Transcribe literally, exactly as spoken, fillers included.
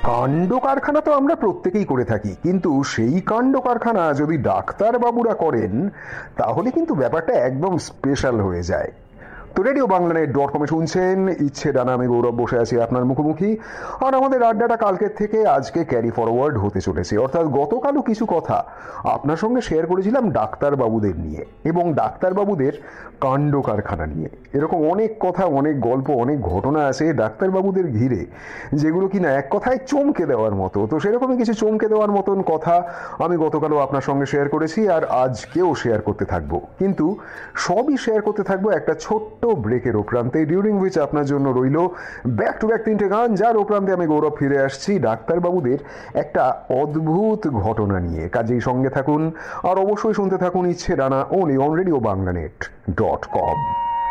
কাণ্ড কারখানা তো আমরা প্রত্যেকেই করে থাকি, কিন্তু সেই কাণ্ড কারখানা যদি ডাক্তারবাবুরা করেন তাহলে কিন্তু ব্যাপারটা একদম স্পেশাল হয়ে যায়। তো রেডিও বাংলা নেট ডট কমে শুনছেন ইচ্ছে ডানা, আমি গৌরব বসে আছি আপনার মুখোমুখি। আর আমাদের আড্ডাটা কালকের থেকে আজকে ক্যারি ফরওয়ার্ড হতে চলেছে, অর্থাৎ গতকালও কিছু কথা আপনার সঙ্গে শেয়ার করেছিলাম ডাক্তারবাবুদের নিয়ে এবং ডাক্তারবাবুদের কাণ্ড কারখানা নিয়ে। এরকম অনেক কথা, অনেক গল্প, অনেক ঘটনা আছে ডাক্তারবাবুদের ঘিরে, যেগুলো কিনা এক কথায় চমকে দেওয়ার মতো। তো সেরকমই কিছু চমকে দেওয়ার মতন কথা আমি গতকালও আপনার সঙ্গে শেয়ার করেছি, আর আজকেও শেয়ার করতে থাকবো। কিন্তু সবই শেয়ার করতে থাকবো একটা ছোট্ট ব্রেকের উপরান্তে, ডিউরিং হুইচ আপনার জন্য রইল ব্যাক টু ব্যাক তিনটে গান, যার উপরান্তে আমি গৌরব ফিরে আসছি ডাক্তারবাবুদের একটা অদ্ভুত ঘটনা নিয়ে। কাজেই সঙ্গে থাকুন আর অবশ্যই শুনতে থাকুন ইচ্ছে ডানা, only on radio Bangla net dot com.